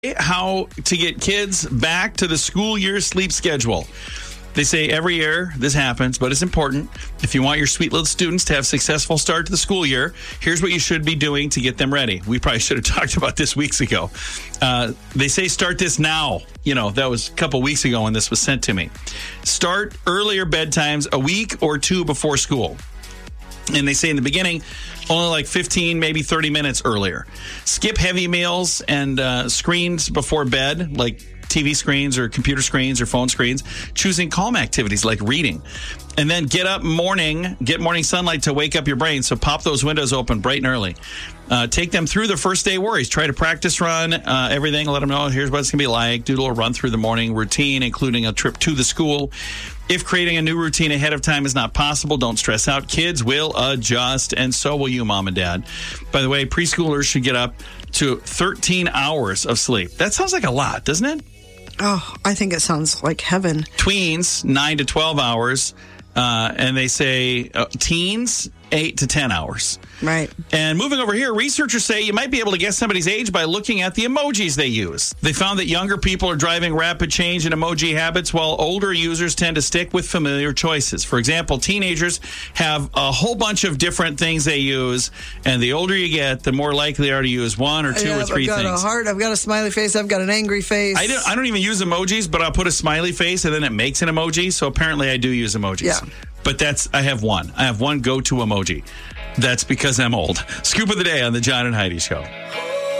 how to get kids back to the school year sleep schedule. They say every year this happens, but it's important. If you want your sweet little students to have a successful start to the school year, here's what you should be doing to get them ready. We probably should have talked about this weeks ago. They say start this now. You know, that was a couple weeks ago when this was sent to me. Start earlier bedtimes a week or two before school. And they say in the beginning, only like 15, maybe 30 minutes earlier. Skip heavy meals and screens before bed, like TV screens or computer screens or phone screens. Choosing calm activities like reading. And then get morning sunlight to wake up your brain. So pop those windows open bright and early. Take them through the first day worries. Try to practice run everything. Let them know here's what it's going to be like. Do a little run through the morning routine, including a trip to the school. If creating a new routine ahead of time is not possible, don't stress out. Kids will adjust, and so will you, Mom and Dad. By the way, preschoolers should get up to 13 hours of sleep. That sounds like a lot, doesn't it? Oh, I think it sounds like heaven. Tweens, 9 to 12 hours. And they say teens, 8 to 10 hours. Right. And moving over here, researchers say you might be able to guess somebody's age by looking at the emojis they use. They found that younger people are driving rapid change in emoji habits, while older users tend to stick with familiar choices. For example, teenagers have a whole bunch of different things they use, and the older you get, the more likely they are to use one or two or three things. I've got a heart, I've got a smiley face, I've got an angry face. I don't even use emojis, but I'll put a smiley face, and then it makes an emoji, so apparently I do use emojis. Yeah. But I have one. I have one go-to emoji. That's because I'm old. Scoop of the day on the John and Heidi Show.